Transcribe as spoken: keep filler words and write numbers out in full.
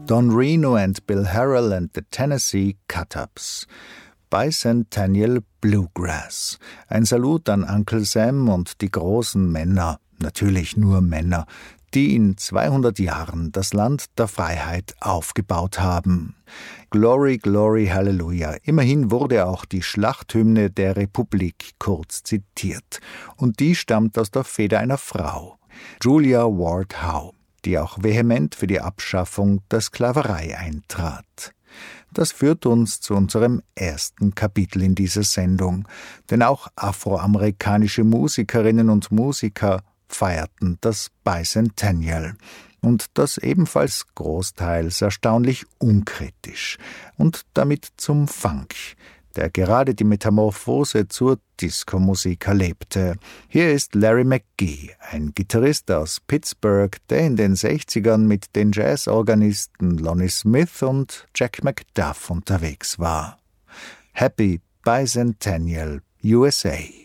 Don Reno and Bill Harrell and the Tennessee Cut-Ups. Bicentennial Bluegrass. Ein Salut an Uncle Sam und die großen Männer, natürlich nur Männer, die in zweihundert Jahren das Land der Freiheit aufgebaut haben. Glory, Glory, Hallelujah. Immerhin wurde auch die Schlachthymne der Republik kurz zitiert. Und die stammt aus der Feder einer Frau, Julia Ward Howe, die auch vehement für die Abschaffung der Sklaverei eintrat. Das führt uns zu unserem ersten Kapitel in dieser Sendung, denn auch afroamerikanische Musikerinnen und Musiker feierten das Bicentennial und das ebenfalls großteils erstaunlich unkritisch und damit zum Funk, der gerade die Metamorphose zur Disco-Musik erlebte. Hier ist Larry McGee, ein Gitarrist aus Pittsburgh, der in den sechzigern mit den Jazzorganisten Lonnie Smith und Jack McDuff unterwegs war. Happy Bicentennial U S A.